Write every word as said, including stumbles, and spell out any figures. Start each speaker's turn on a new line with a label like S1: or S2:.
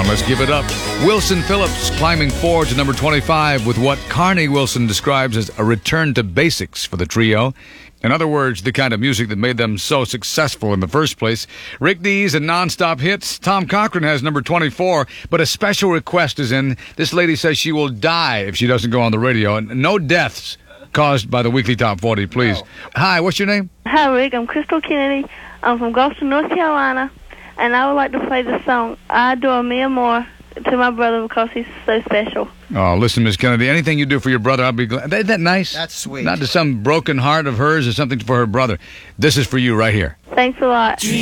S1: on. Let's give it up. Wilson Phillips climbing forward to number twenty-five with what Carney Wilson describes as a return to basics for the trio. In other words, the kind of music that made them so successful in the first place. Rick Dees and Non-Stop Hits. Tom Cochran has number twenty-four, but a special request is in. This lady says she will die if she doesn't go on the radio. And no deaths caused by the Weekly Top forty, please. No. Hi, what's your name?
S2: Hi, Rick. I'm Crystal Kennedy. I'm from Gulfstream, North Carolina, and I would like to play the song I Adore Me More to my brother because he's so special.
S1: Oh, listen, Miss Kennedy, anything you do for your brother, I'll be glad. Isn't that nice?
S3: That's sweet.
S1: Not to some broken heart of hers or something for her brother. This is for you right here.
S2: Thanks a lot.